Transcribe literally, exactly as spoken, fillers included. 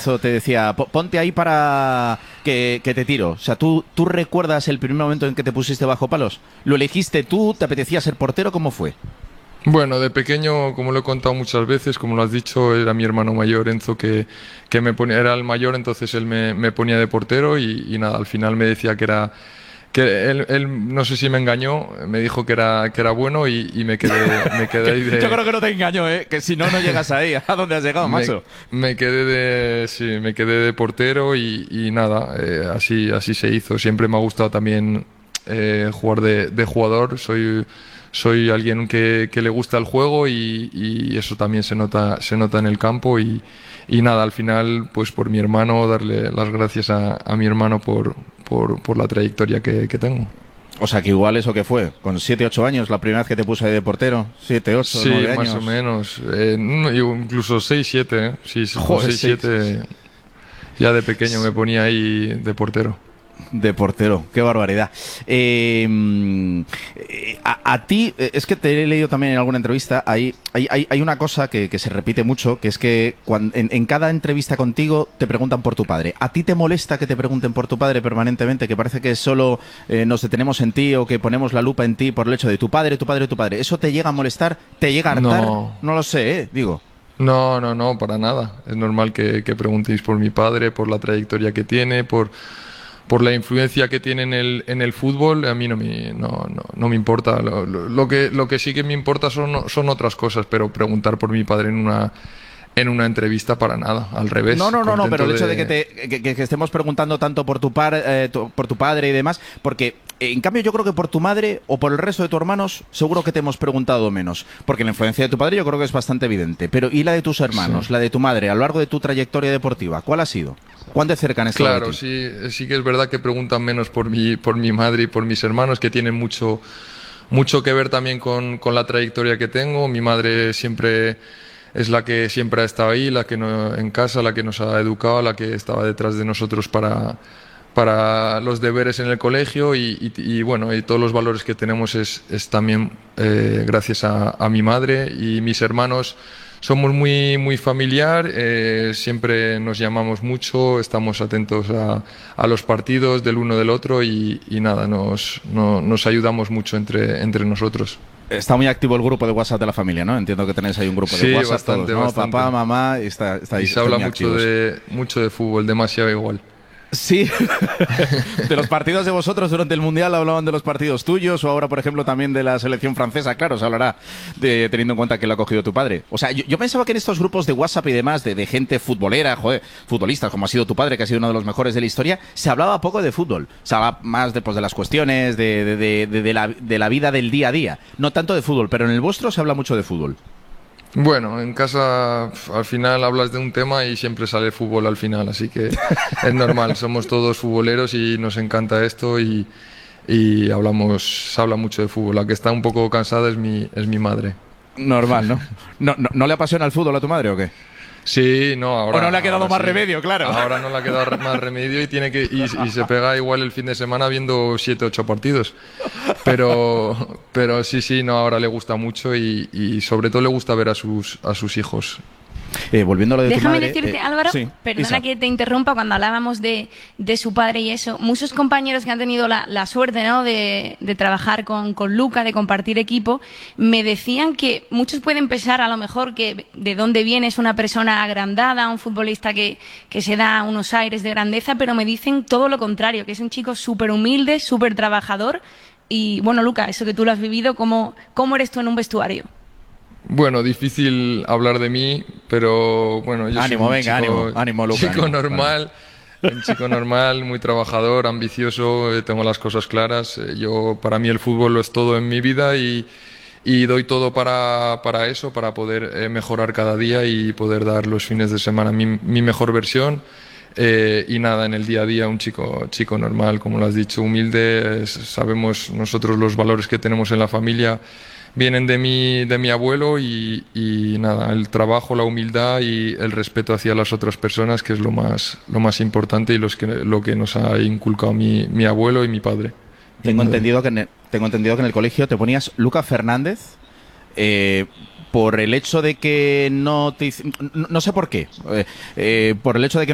Enzo te decía, ponte ahí para que, que te tiro. O sea, ¿tú, ¿tú recuerdas el primer momento en que te pusiste bajo palos? ¿Lo elegiste tú? ¿Te apetecía ser portero? ¿Cómo fue? Bueno, de pequeño, como lo he contado muchas veces, como lo has dicho, era mi hermano mayor, Enzo, que, que me ponía, era el mayor, entonces él me, me ponía de portero y, y nada, al final me decía que era, que él, él no sé si me engañó, me dijo que era, que era bueno y, y me quedé, me quedé ahí de... Yo creo que no te engañó, ¿eh? Que si no, no llegas ahí. ¿A dónde has llegado, Me, macho? me quedé de, sí, me quedé de portero y, y nada, eh, así, así se hizo. Siempre me ha gustado también eh, jugar de, de jugador. Soy, soy alguien que, que le gusta el juego y, y eso también se nota, se nota en el campo. Y, y nada, al final, pues por mi hermano, darle las gracias a, a mi hermano por, por, por la trayectoria que, que tengo. O sea, que igual eso que fue, con siete ocho años, la primera vez que te puse de portero, siete ocho Sí, nueve más años. o menos. Eh, no, yo incluso seis siete, ¿eh? Sí, Joder, seis siete. Ya de pequeño me ponía ahí de portero. De portero, qué barbaridad. Eh, mm, eh, a, a ti, eh, es que te he leído también en alguna entrevista, hay, hay, hay, hay una cosa que, que se repite mucho, que es que cuando, en, en cada entrevista contigo te preguntan por tu padre. ¿A ti te molesta que te pregunten por tu padre permanentemente? Que parece que solo eh, nos detenemos en ti o que ponemos la lupa en ti por el hecho de tu padre, tu padre, tu padre. ¿Eso te llega a molestar? ¿Te llega a hartar? No, No lo sé, ¿eh? Digo. no, no, no, para nada. Es normal que, que preguntéis por mi padre, por la trayectoria que tiene, por, por la influencia que tiene en el, en el fútbol. A mí no me, no, no, no me importa. Lo, lo, lo que, lo que sí que me importa son, son otras cosas, pero preguntar por mi padre en una, en una entrevista para nada, al revés. No, no, no, no, pero el hecho de, de que, te, que, que estemos preguntando tanto por tu, par, eh, tu, por tu padre y demás, porque eh, en cambio yo creo que por tu madre o por el resto de tus hermanos seguro que te hemos preguntado menos, porque la influencia de tu padre yo creo que es bastante evidente, pero ¿y la de tus hermanos, Sí. la de tu madre, a lo largo de tu trayectoria deportiva? ¿Cuál ha sido? ¿Cuán de cerca han estado de Claro, ti? sí, sí que es verdad que preguntan menos por mi, por mi madre y por mis hermanos, que tienen mucho, mucho que ver también con, con la trayectoria que tengo. Mi madre siempre es la que siempre ha estado ahí, la que no, en casa, la que nos ha educado, la que estaba detrás de nosotros para, para los deberes en el colegio y, y- y, bueno, y todos los valores que tenemos es, es también eh, gracias a, a mi madre y mis hermanos. Somos muy, muy familiar, eh, siempre nos llamamos mucho, estamos atentos a, a los partidos del uno del otro y, y nada, nos, no- nos ayudamos mucho entre, entre nosotros. Está muy activo el grupo de WhatsApp de la familia, ¿no? Entiendo que tenéis ahí un grupo Sí, de WhatsApp bastante, todos, ¿no? bastante. Papá, mamá, y está, Y estáis, se estáis habla muy mucho activos. de, mucho de fútbol, demasiado igual. Sí, de los partidos de vosotros durante el Mundial hablaban de los partidos tuyos o ahora, por ejemplo, también de la selección francesa, claro, se hablará de, teniendo en cuenta que lo ha cogido tu padre. O sea, yo, yo pensaba que en estos grupos de WhatsApp y demás, de, de gente futbolera, joder, futbolistas, como ha sido tu padre, que ha sido uno de los mejores de la historia, se hablaba poco de fútbol. Se hablaba más de, pues, de las cuestiones, de, de, de, de, de la, de la vida del día a día. No tanto de fútbol, pero en el vuestro se habla mucho de fútbol. Bueno, en casa pf, al final hablas de un tema y siempre sale fútbol al final, así que es normal, somos todos futboleros y nos encanta esto y, y hablamos, se habla mucho de fútbol. La que está un poco cansada es mi, es mi madre. Normal, ¿no? ¿No, no, no le apasiona el fútbol a tu madre o qué? Sí, no, ahora. O no le ha quedado ahora más sí. remedio, claro. Ahora no le ha quedado re- más remedio y tiene que y, y se pega igual el fin de semana viendo siete, ocho partidos. Pero, pero sí, sí, no, ahora le gusta mucho y, y sobre todo le gusta ver a sus, a sus hijos. Eh, volviendo a lo de tu Déjame madre, decirte, eh, Álvaro, sí, perdona Isa. que te interrumpa cuando hablábamos de, de su padre y eso. Muchos compañeros que han tenido la, la suerte, ¿no?, de, de trabajar con, con Luca, de compartir equipo, me decían que muchos pueden pensar a lo mejor que de dónde viene es una persona agrandada, un futbolista que, que se da unos aires de grandeza, pero me dicen todo lo contrario, que es un chico súper humilde, súper trabajador. Y bueno, Luca, eso que tú lo has vivido, ¿cómo, cómo eres tú en un vestuario? Bueno, difícil hablar de mí, pero bueno, yo Ánimo, soy un venga, chico, ánimo, ánimo, Luca, chico ánimo. normal, un chico normal, muy trabajador, ambicioso, eh, tengo las cosas claras. Eh, Yo, para mí el fútbol lo es todo en mi vida y, y doy todo para, para eso, para poder eh, mejorar cada día y poder dar los fines de semana mi, mi mejor versión. Eh, y nada, en el día a día un chico, chico normal, como lo has dicho, humilde. Es- sabemos nosotros los valores que tenemos en la familia vienen de mi, de mi abuelo y, y nada, el trabajo, la humildad y el respeto hacia las otras personas, que es lo más, lo más importante y los que, lo que nos ha inculcado mi, mi abuelo y mi padre. Tengo Mi madre. entendido que en el, tengo entendido que en el colegio te ponías Luca Fernández eh, por el hecho de que no te hic- no, no sé por qué, eh, eh, por el hecho de que